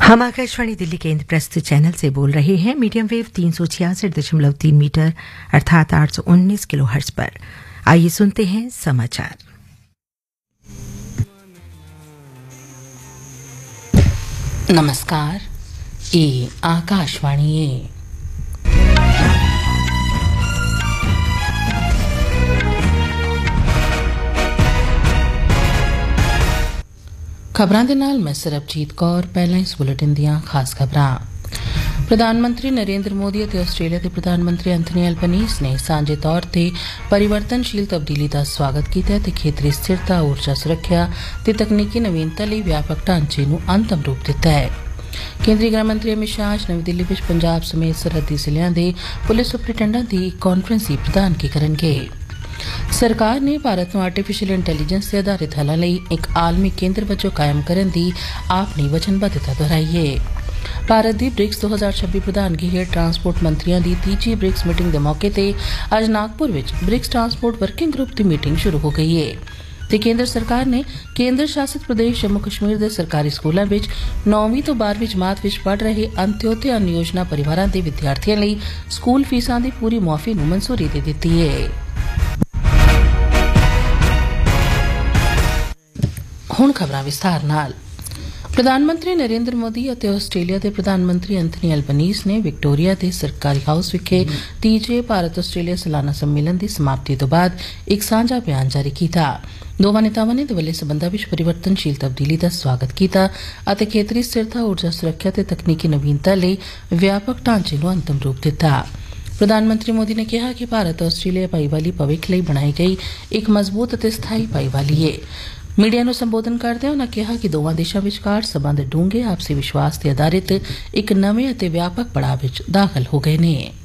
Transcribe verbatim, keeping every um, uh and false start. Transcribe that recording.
हम आकाशवाणी दिल्ली केंद्र प्रस्तुत चैनल से बोल रहे हैं मीडियम वेव तीन सौ छियासठ दशमलव तीन मीटर अर्थात आठ सौ उन्नीस किलो हर्ट्ज पर। आइए सुनते हैं समाचार। नमस्कार, ये आकाशवाणी है। खबरां दे नाल मैं सरबजीत कौर। पहला इस बुलेटिन दियां खास खबरां। प्रधानमंत्री नरेंद्र मोदी ਅਤੇ ਆਸਟ੍ਰੇਲੀਆ ਦੇ ਪ੍ਰਧਾਨ ਮੰਤਰੀ ਐਂਥਨੀ ਐਲਬਨੀਜ਼ ਨੇ ਸਾਂਝੇ ਤੌਰ ਤੇ ਪਰਿਵਰਤਨਸ਼ੀਲ ਤਬਦੀਲੀ ਦਾ ਸਵਾਗਤ ਕੀਤਾ ਤੇ ਖੇਤਰੀ ਸਥਿਰਤਾ, ਊਰਜਾ ਸੁਰੱਖਿਆ ਤੇ ਤਕਨੀਕੀ ਨਵੀਨਤਾ ਲਈ ਵਿਆਪਕ ਢਾਂਚੇ ਨੂੰ ਅੰਤਮ ਰੂਪ ਦਿੱਤਾ ਹੈ। ਕੇਂਦਰੀ ਗ੍ਰਹਿ ਮੰਤਰੀ ਅਮਿਤ ਸ਼ਾਹ ਅੱਜ ਨਵੀਂ ਦਿੱਲੀ ਵਿੱਚ ਪੰਜਾਬ ਸਮੇਤ ਸਰਹੱਦੀ ਜ਼ਿਲ੍ਹਿਆਂ ਦੇ ਪੁਲਿਸ ਸੁਪਰਡੈਂਟਾਂ ਦੀ ਇੱਕ ਕਾਨਫਰੰਸ ਦੀ ਪ੍ਰਧਾਨਗੀ ਕਰਨਗੇ। सरकार ने भारत में आर्टिफिशियल इंटैलीजेंस से आधारित हलां लई एक आलमी केंद्र वजों कायम करने की अपनी वचनबद्धता दोहराई है। भारत की ब्रिक्स दो हज़ार छब्बीस प्रधानगी हेठ ट्रांसपोर्ट मंत्रियों की तीजी ब्रिक्स मीटिंग के मौके पर अज नागपुर में ब्रिक्स ट्रांसपोर्ट वर्किंग ग्रुप की मीटिंग शुरू हो गई है। ते केंद्र सरकार ने केंद्र शासित प्रदेश जम्मू कश्मीर के सरकारी स्कूलों में नौवीं तो बारहवीं जमात में पढ़ रहे अंत्योदय अन्न योजना परिवारों के विद्यार्थियों लिए स्कूल फीसां की पूरी मुआफी नूं मंजूरी दे दी है। ਹੁਣ ਖਬਰਾਂ ਵਿਸਥਾਰ ਨਾਲ। ਪ੍ਰਧਾਨ ਮੰਤਰੀ ਨਰਿੰਦਰ ਮੋਦੀ ਅਤੇ ਆਸਟ੍ਰੇਲੀਆ ਦੇ ਪ੍ਰਧਾਨ ਮੰਤਰੀ ਐਂਥਨੀ ਐਲਬਨੀਜ਼ ਨੇ ਵਿਕਟੋਰੀਆ ਦੇ ਸਰਕਾਰੀ ਹਾਊਸ ਵਿਖੇ ਤੀਜੇ ਭਾਰਤ ਆਸਟ੍ਰੇਲੀਆ ਸਾਲਾਨਾ ਸੰਮੇਲਨ ਦੀ ਸਮਾਪਤੀ ਤੋਂ ਬਾਅਦ ਇੱਕ ਸਾਂਝਾ ਬਿਆਨ ਜਾਰੀ ਕੀਤਾ। ਦੋਵਾਂ ਨੇਤਾਵਾਂ ਨੇ ਦੁਵੱਲੇ ਸਬੰਧਾਂ ਵਿੱਚ ਪਰਿਵਰਤਨਸ਼ੀਲ ਤਬਦੀਲੀ ਦਾ ਸਵਾਗਤ ਕੀਤਾ ਅਤੇ ਖੇਤਰੀ ਸਥਿਰਤਾ, ਊਰਜਾ ਸੁਰੱਖਿਆ ਤੇ ਤਕਨੀਕੀ ਨਵੀਨਤਾ ਲਈ ਵਿਆਪਕ ਢਾਂਚੇ ਨੂੰ ਅੰਤਮ ਰੂਪ ਦਿੱਤਾ। ਪ੍ਰਧਾਨ ਮੰਤਰੀ ਮੋਦੀ ਨੇ ਕਿਹਾ ਕਿ ਭਾਰਤ ਆਸਟ੍ਰੇਲੀਆ ਭਾਈਵਾਲੀ ਭਵਿੱਖ ਲਈ ਬਣਾਈ ਗਈ ਇੱਕ ਮਜ਼ਬੂਤ ਅਤੇ ਸਥਾਈ ਭਾਈਵਾਲੀ ਹੈ। ਮੀਡੀਆ ਨੂੰ ਸੰਬੋਧਨ ਕਰਦਿਆਂ ਉਨ੍ਹਾਂ ਕਿਹਾ ਕਿ ਦੋਵਾਂ ਦੇਸ਼ਾਂ ਵਿਚਕਾਰ ਸਬੰਧ ਡੂੰਘੇ ਆਪਸੀ ਵਿਸ਼ਵਾਸ ਤੇ ਆਧਾਰਿਤ ਇੱਕ ਨਵੇਂ ਅਤੇ ਵਿਆਪਕ ਪੜਾਅ ਵਿੱਚ ਦਾਖਲ ਹੋ ਗਏ ਨੇ।